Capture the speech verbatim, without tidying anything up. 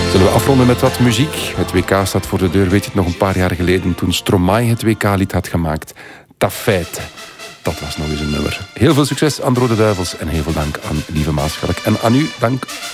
Zullen we afronden met wat muziek? Het W K staat voor de deur. Weet je het nog een paar jaar geleden toen Stromae het W K-lied had gemaakt? Tafijt. Dat was nog eens een nummer. Heel veel succes aan de Rode Duivels en heel veel dank aan Lieve Maaschalk. En aan u dank